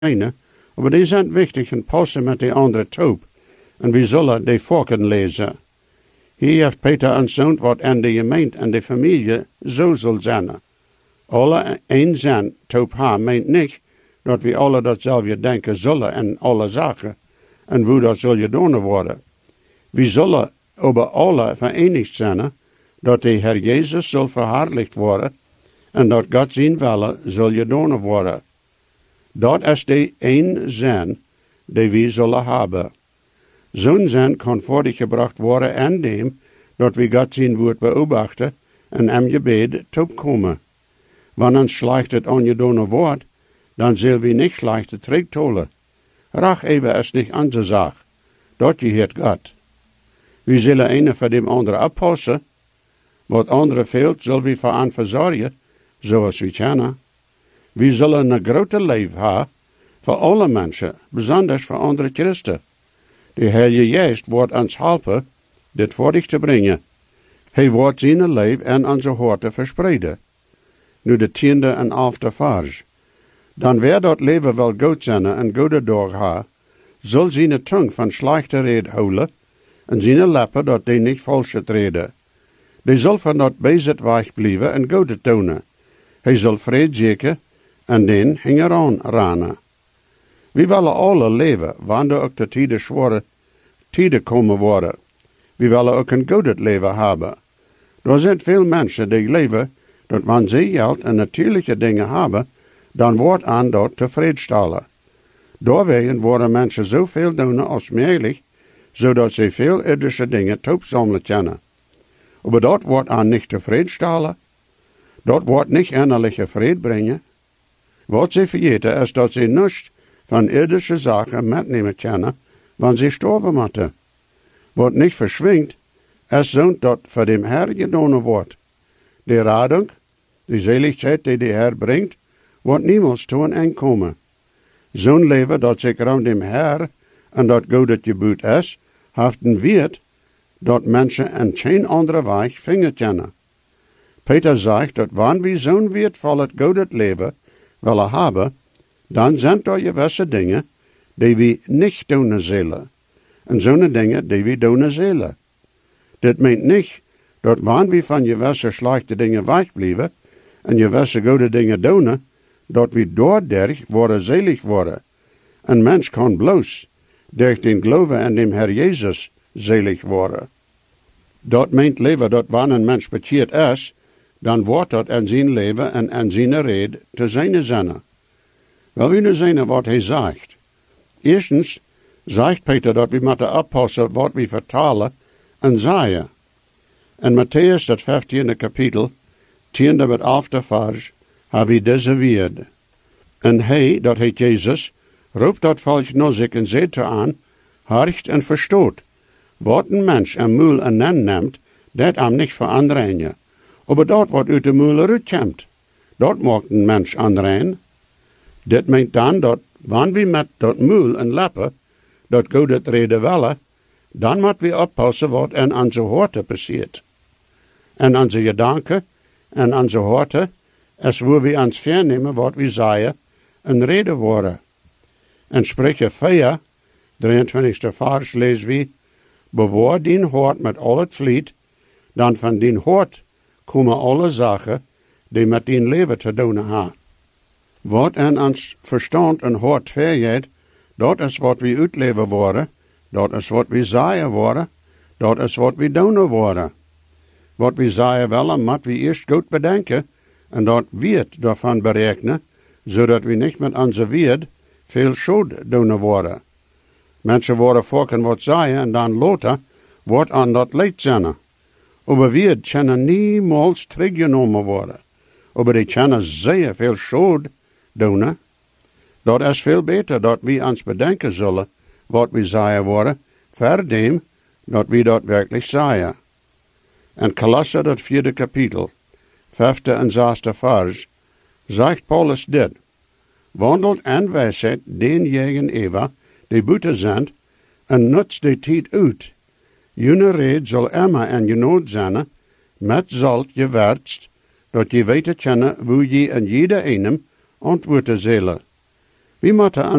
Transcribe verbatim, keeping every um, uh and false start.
ene, aber die zijn wichtig en passen met de andere troep. En we zullen de volken lezen. Hier heeft Peter aanzoond wat aan de gemeente en de familie zo zal zijn. Alle een zijn troep haar meent niet dat we alle datzelfde denken zullen en alle zaken. En hoe dat zul je doen worden. We zullen over alle verenigd zijn, dat de Heer Jezus zal verheerlijkt worden en dat God zijn willen zal je doen worden. Dat is de een zin die we zullen hebben. Zo'n zin kan voortgebracht worden aan dem dat we God zijn woord beobachten en hem gebed toekomen. Wanneer slecht het aan je doen wordt, dan zullen we niet slecht terugtolen. Rach even is niet onze zaak. Dat je het God. We zullen een van dem andere oppassen. Wat andere veelt, zullen we voor aan verzorgen, zoals we kennen. We zullen een grote leven hebben voor alle mensen, bijzonders voor andere christen. De Heilige Geest wordt ons helpen dit voor dich te brengen. Hij wordt zijn leven en onze horten verspreiden. Nu de tiende en elfde vers. Dan weer dat leven wel goed zijn en goede dag ha, zal zijn tong van slechte red houden en zijn lippen dat die niet valsche reden. Die zal van dat bezit weg blijven en goede tonen. Hij zal vrede zeker en den hing eraan ranen. We willen alle leven, wanneer ook de tijden zware tijden komen worden. We willen ook een goed leven hebben. Er zijn veel mensen die leven, dat wanneer ze geld en natuurlijke dingen hebben, dan wordt aan dat tevreden stellen. Doorwegen worden mensen zoveel doen als mogelijk, zodat ze veel irdische dingen toepzamelen kunnen. Maar dat wordt aan niet tevreden stellen. Dat wordt niet innerlijke vrede brengen. Wat ze vergeten is dat ze niets van irdische zaken metnemen kunnen, wanneer ze sterven moeten. Wat niet verschwingt, is zo dat voor dem Herr gedaan wordt. De radung, de zeligheid die de Herr brengt, wordt niemals toe een eind komen. Zo'n leven dat zich rond dem Herr en dat God het gebod is, heeft een weet dat mensen en geen andere weg vinden kunnen. Peter zegt dat wanneer we zo'n weertvol het God het leven willen hebben, dan zijn er gewisse dingen die we niet doen zullen. En zo'n dingen die we doen zullen. Dit meent niet dat wanneer we van gewisse slechte dingen wegblijven en gewisse goede dingen doen, dat we doorderg worden zelig worden. Een mens kan bloos door den geloven en dem Herr Jezus zelig worden. Dat meent leven dat wanneer een mens bekeerd is, dan wordt dat in zijn leven en in zijn reden te zijn zinnen. Wel we nu zien wat hij zegt. Eerstens zegt Peter dat we moeten oppassen wat we vertalen en zeggen. In Matthäus, dat vijftiende kapitel, tiende met elfde vers, hebben we deze woord. En hij, dat heet Jezus, roept dat volk naar zich en zegt aan, horcht en verstoot. Wat een mens een moel en nen neemt, dat hem niet veranderen. Maar dat wat uit de moel uitkomt, dat maakt een mens aanrein. Dit meent dan dat, wanneer we met dat moel en lappen, dat God het reden willen, dan moeten we oppassen wat in onze horten passiert. En onze gedanken en onze horten is waar we ons vernemen wat we zeggen en reden worden. En Spreuken vier, drieëntwintigste vers lezen we, bewaar dien hart met al het vliet, dan van dien hart komen alle zaken die met dien leven te doen hebben. Wat in ons verstand en hart vergeet, dat is wat we uitleven worden, dat is wat we zeggen worden, dat is wat we doen worden. Wat we zeggen willen, moet we eerst goed bedenken en dat weet daarvan berekenen, zodat we niet met onze weet veel schuld doen worden. Mensen worden volken wat zeggen en dan later wordt aan dat leed zijn. Maar weet kunnen niemals teruggenomen worden. Maar die kunnen zeer veel schuld doen. Dat is veel beter dat we ons bedenken zullen wat we zeggen worden, verdem dat we dat werkelijk zeggen. En Kolosser, dat vierde kapitel, vijfde en zesde vers, zegt Paulus dit. Wandelt en wijsheid denjenigen Eva, die buiten zijn, en nutst de tijd uit. Jene red zal immer en je nood zijn, met zalt je wertst, dat je weten kennen, hoe je en jeder einem antwoorden zullen. We moeten